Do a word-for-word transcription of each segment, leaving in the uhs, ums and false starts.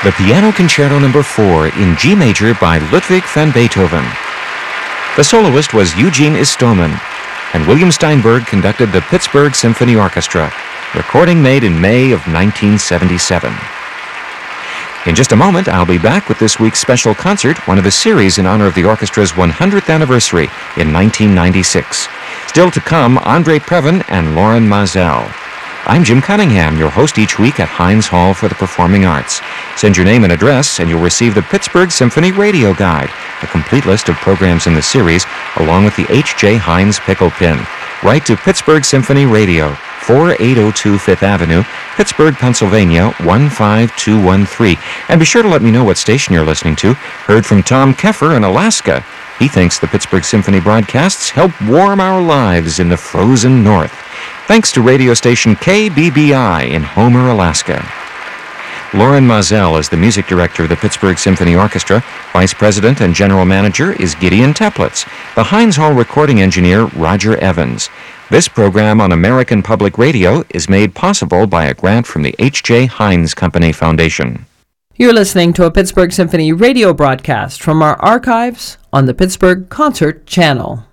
the Piano Concerto Number four in G major by Ludwig van Beethoven. The soloist was Eugene Istomin, and William Steinberg conducted the Pittsburgh Symphony Orchestra, recording made in May of nineteen seventy-seven. In just a moment, I'll be back with this week's special concert, one of a series in honor of the orchestra's one hundredth anniversary in nineteen ninety-six. Still to come, Andre Previn and Loren Mazel. I'm Jim Cunningham, your host each week at Heinz Hall for the Performing Arts. Send your name and address, and you'll receive the Pittsburgh Symphony Radio Guide, a complete list of programs in the series, along with the H J. Heinz Pickle Pin. Write to Pittsburgh Symphony Radio, forty-eight oh two Fifth Avenue, Pittsburgh, Pennsylvania, one five two one three. And be sure to let me know what station you're listening to. Heard from Tom Keffer in Alaska. He thinks the Pittsburgh Symphony broadcasts help warm our lives in the frozen north. Thanks to radio station K B B I in Homer, Alaska. Loren Mazel is the music director of the Pittsburgh Symphony Orchestra. Vice president and general manager is Gideon Teplitz. The Heinz Hall recording engineer, Roger Evans. This program on American Public Radio is made possible by a grant from the H J. Heinz Company Foundation. You're listening to a Pittsburgh Symphony radio broadcast from our archives on the Pittsburgh Concert Channel.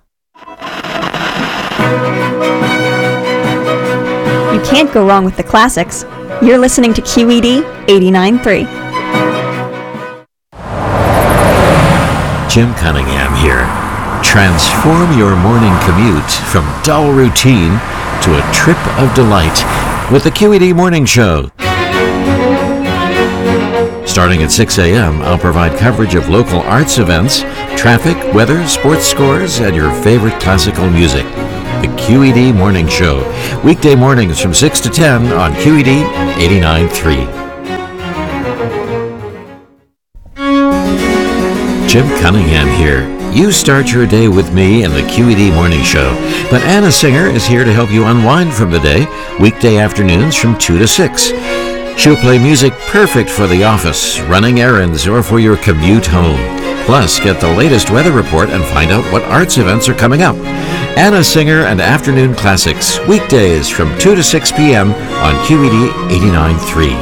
You can't go wrong with the classics. You're listening to Q E D eighty-nine point three. Jim Cunningham here. Transform your morning commute from dull routine to a trip of delight with the Q E D Morning Show. Starting at six a.m., I'll provide coverage of local arts events, traffic, weather, sports scores, and your favorite classical music. The Q E D Morning Show, weekday mornings from six to ten on Q E D eighty-nine point three. Jim Cunningham here. You start your day with me in the Q E D Morning Show, but Anna Singer is here to help you unwind from the day, weekday afternoons from two to six. She'll play music perfect for the office, running errands, or for your commute home. Plus, get the latest weather report and find out what arts events are coming up. Anna Singer and Afternoon Classics, weekdays from two to six p.m. on Q E D eighty-nine point three.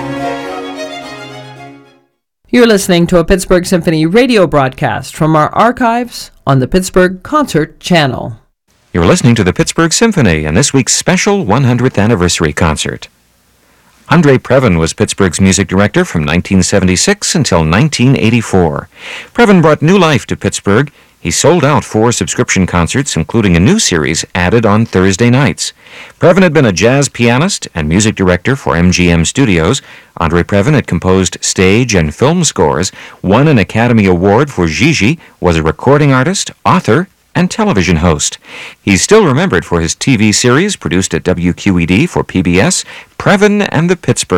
You're listening to a Pittsburgh Symphony radio broadcast from our archives on the Pittsburgh Concert Channel. You're listening to the Pittsburgh Symphony and this week's special one hundredth anniversary concert. Andre Previn was Pittsburgh's music director from nineteen seventy-six until nineteen eighty-four. Previn brought new life to Pittsburgh. He sold out four subscription concerts, including a new series added on Thursday nights. Previn had been a jazz pianist and music director for M G M Studios. Andre Previn had composed stage and film scores, won an Academy Award for Gigi, was a recording artist, author, and television host. He's still remembered for his T V series produced at W Q E D for P B S, Previn and the Pittsburgh